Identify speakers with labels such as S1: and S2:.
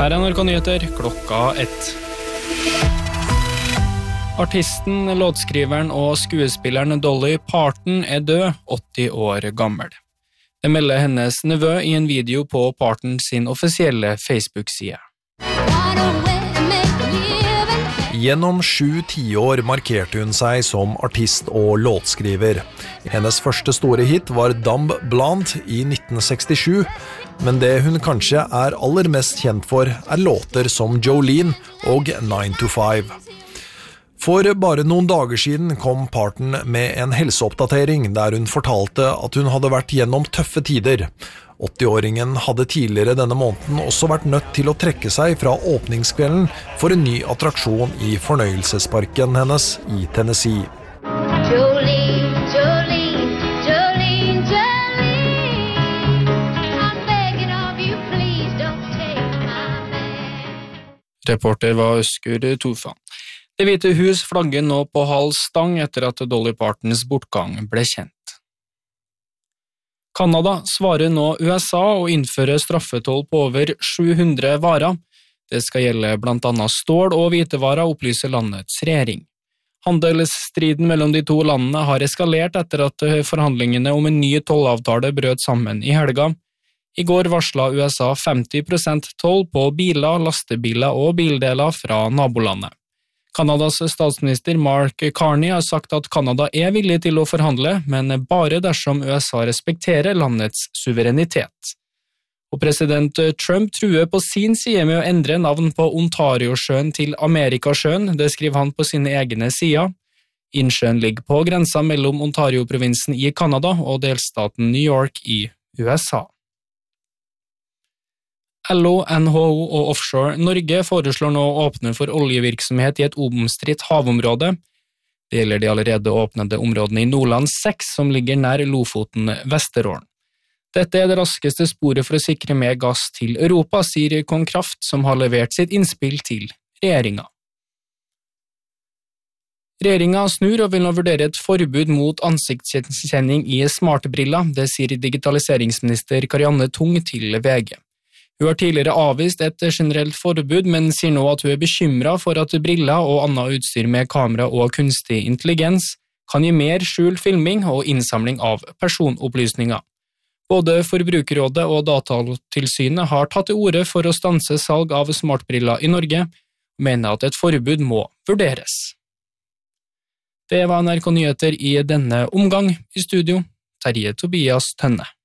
S1: Her NRK Nyheter, klokka 1. Artisten, låtskriveren og skuespilleren Dolly Parton død, 80 år gammel. Det melder hennes nevø i en video på Parton sin offisielle Facebook-side.
S2: Gjennom 7 tiår markerte hun seg som artist og låtskriver. Hennes første store hit var Dumb Blonde i 1967, men det hun kanskje er aller mest kjent for låter som Jolene og 9 to 5. For bare noen dager siden kom Parton med en helseoppdatering der hun fortalte at hun hadde vært gjennom tøffe tider. 80-åringen hadde tidligere denne måneden også vært nødt til å trekke seg fra åpningskvelden for en ny attraksjon i fornøyelsesparken hennes i Tennessee.
S3: Jolene, Jolene, Jolene, Jolene, I'm begging of you, please don't take my man.
S1: Reporter var Øskur Tufan. Det Hvite hus flagger nå på halv stang etter at Dolly Partons bortgang ble kjent. Kanada svarer nå USA og innfører straffetoll på over 700 varer. Det skal gjelde blant annet stål og hvitevarer, opplyser landets regjering. Handelsstriden mellom de to landene har eskalert etter at forhandlingene om en ny tollavtale brøt sammen i helga. I går varslet USA 50% toll på biler, lastebiler og bildeler fra nabolandet. Kanadas statsminister Mark Carney har sagt at Kanada villig til å forhandle, men bare dersom USA respekterer landets suverenitet. Og president Trump truer på sin side med å endre navn på Ontario-sjøen til Amerikasjøen, det skriver han på sine egne sider. Innsjøen ligger på grensa mellom Ontario-provinsen i Kanada og delstaten New York i USA. LO, NHO og Offshore Norge foreslår nå å åpne for oljevirksomhet i et omstridt havområde. Det gjelder de allerede åpnede områdene i Nordland 6, som ligger nær Lofoten Vesterålen. Dette det raskeste sporet for å sikre mer gass til Europa, sier Konkraft, som har levert sitt innspill til regjeringa. Regjeringa snur og vil nå vurdere et forbud mot ansiktsgjenkjenning i smartbriller, det sier digitaliseringsminister Karianne Tung til VG. Hun har tidligere avvist et generelt forbud, men sier nå at hun bekymret for at briller og annet utstyr med kamera og kunstig intelligens kan gi mer skjult filming og innsamling av personopplysninger. Både Forbrukerrådet og Datatilsynet har tatt til orde for å stanse salg av smartbriller i Norge, og mener at et forbud må vurderes. Det var NRK Nyheter i denne omgang. I studio, Terje Tobias Tønne.